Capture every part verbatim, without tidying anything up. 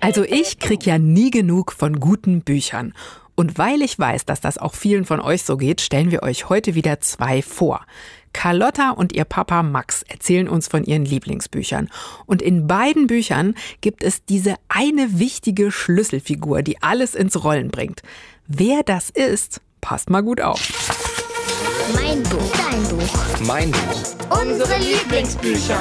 Also ich krieg ja nie genug von guten Büchern. Und weil ich weiß, dass das auch vielen von euch so geht, stellen wir euch heute wieder zwei vor. Carlotta und ihr Papa Max erzählen uns von ihren Lieblingsbüchern. Und in beiden Büchern gibt es diese eine wichtige Schlüsselfigur, die alles ins Rollen bringt. Wer das ist, passt mal gut auf. Mein Buch, dein Buch, mein Buch, unsere Lieblingsbücher.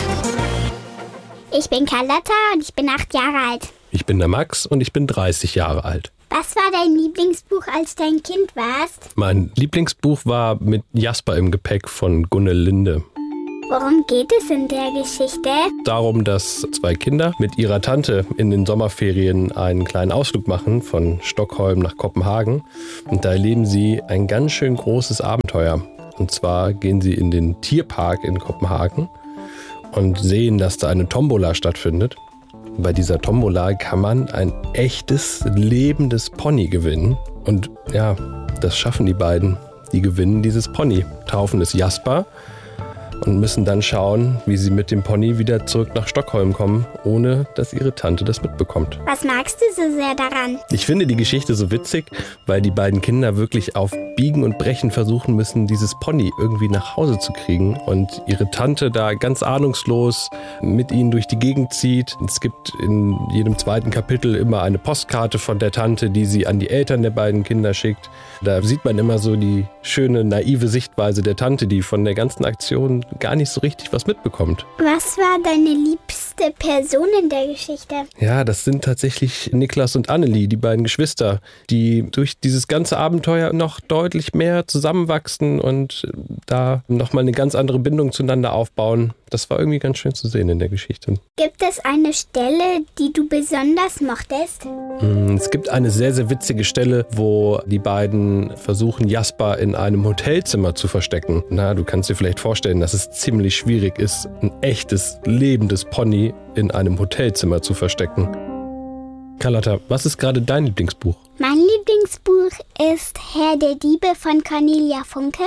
Ich bin Carlotta und ich bin acht Jahre alt. Ich bin der Max und ich bin dreißig Jahre alt. Was war dein Lieblingsbuch, als du ein Kind warst? Mein Lieblingsbuch war Mit Jasper im Gepäck von Gunnel Linde. Worum geht es in der Geschichte? Darum, dass zwei Kinder mit ihrer Tante in den Sommerferien einen kleinen Ausflug machen von Stockholm nach Kopenhagen. Und da erleben sie ein ganz schön großes Abenteuer. Und zwar gehen sie in den Tierpark in Kopenhagen und sehen, dass da eine Tombola stattfindet. Bei dieser Tombola kann man ein echtes, lebendes Pony gewinnen. Und ja, das schaffen die beiden. Die gewinnen dieses Pony, taufen es Jasper und müssen dann schauen, wie sie mit dem Pony wieder zurück nach Stockholm kommen, ohne dass ihre Tante das mitbekommt. Was magst du so sehr daran? Ich finde die Geschichte so witzig, weil die beiden Kinder wirklich auf Biegen und Brechen versuchen müssen, dieses Pony irgendwie nach Hause zu kriegen und ihre Tante da ganz ahnungslos mit ihnen durch die Gegend zieht. Es gibt in jedem zweiten Kapitel immer eine Postkarte von der Tante, die sie an die Eltern der beiden Kinder schickt. Da sieht man immer so die schöne, naive Sichtweise der Tante, die von der ganzen Aktion gar nicht so richtig was mitbekommt. Was war deine liebste Person in der Geschichte? Ja, das sind tatsächlich Niklas und Annelie, die beiden Geschwister, die durch dieses ganze Abenteuer noch deutlich mehr zusammenwachsen und da nochmal eine ganz andere Bindung zueinander aufbauen. Das war irgendwie ganz schön zu sehen in der Geschichte. Gibt es eine Stelle, die du besonders mochtest? Es gibt eine sehr, sehr witzige Stelle, wo die beiden versuchen, Jasper in einem Hotelzimmer zu verstecken. Na, du kannst dir vielleicht vorstellen, dass es ziemlich schwierig ist, ein echtes, lebendes Pony in einem Hotelzimmer zu verstecken. Carlotta, was ist gerade dein Lieblingsbuch? Mein Lieblingsbuch ist Herr der Diebe von Cornelia Funke.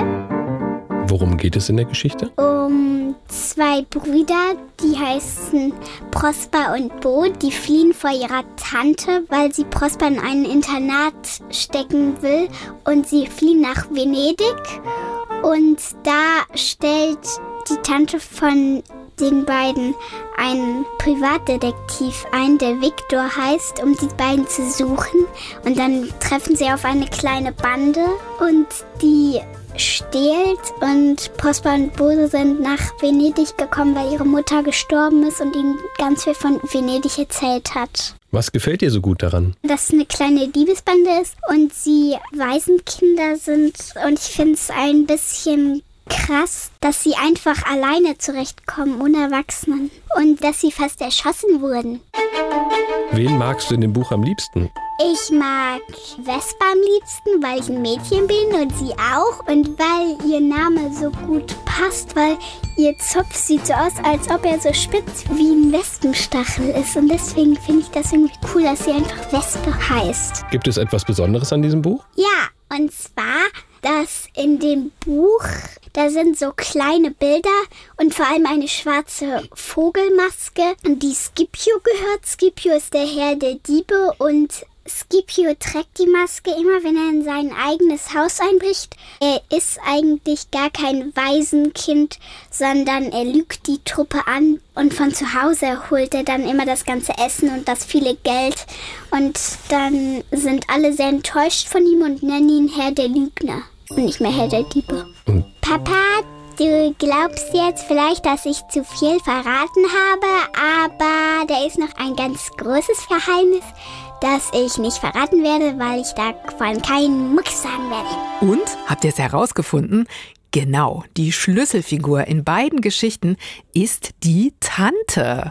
Worum geht es in der Geschichte? Um zwei Brüder, die heißen Prosper und Bo, die fliehen vor ihrer Tante, weil sie Prosper in ein Internat stecken will. Und sie fliehen nach Venedig. Und da stellt die Tante von den beiden einen Privatdetektiv ein, der Viktor heißt, um die beiden zu suchen. Und dann treffen sie auf eine kleine Bande und die stehlt und Prosper und Bo sind nach Venedig gekommen, weil ihre Mutter gestorben ist und ihnen ganz viel von Venedig erzählt hat. Was gefällt dir so gut daran? Dass es eine kleine Diebesbande ist und sie Waisenkinder sind und ich finde es ein bisschen krass, dass sie einfach alleine zurechtkommen, ohne Erwachsenen und dass sie fast erschossen wurden. Wen magst du in dem Buch am liebsten? Ich mag Vespa am liebsten, weil ich ein Mädchen bin und sie auch. Und weil ihr Name so gut passt, weil ihr Zopf sieht so aus, als ob er so spitz wie ein Wespenstachel ist. Und deswegen finde ich das irgendwie cool, dass sie einfach Wespe heißt. Gibt es etwas Besonderes an diesem Buch? Ja, und zwar, dass in dem Buch, da sind so kleine Bilder und vor allem eine schwarze Vogelmaske, die Scipio gehört. Scipio ist der Herr der Diebe und Scipio trägt die Maske immer, wenn er in sein eigenes Haus einbricht. Er ist eigentlich gar kein Waisenkind, sondern er lügt die Truppe an und von zu Hause holt er dann immer das ganze Essen und das viele Geld. Und dann sind alle sehr enttäuscht von ihm und nennen ihn Herr der Lügner und nicht mehr Herr der Diebe. Mhm. Papa, du glaubst jetzt vielleicht, dass ich zu viel verraten habe, aber da ist noch ein ganz großes Geheimnis, das ich nicht verraten werde, weil ich davon keinen Mucks sagen werde. Und, habt ihr es herausgefunden? Genau, die Schlüsselfigur in beiden Geschichten ist die Tante.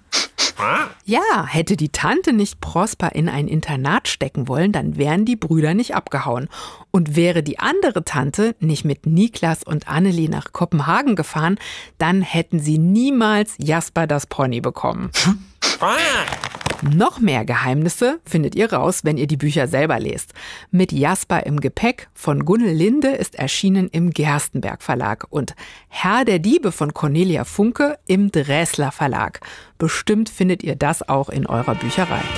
Ja, hätte die Tante nicht Prosper in ein Internat stecken wollen, dann wären die Brüder nicht abgehauen. Und wäre die andere Tante nicht mit Niklas und Annelie nach Kopenhagen gefahren, dann hätten sie niemals Jasper das Pony bekommen. Noch mehr Geheimnisse findet ihr raus, wenn ihr die Bücher selber lest. Mit Jasper im Gepäck von Gunnel Linde ist erschienen im Gerstenberg Verlag und Herr der Diebe von Cornelia Funke im Dräsler Verlag. Bestimmt findet ihr das auch in eurer Bücherei.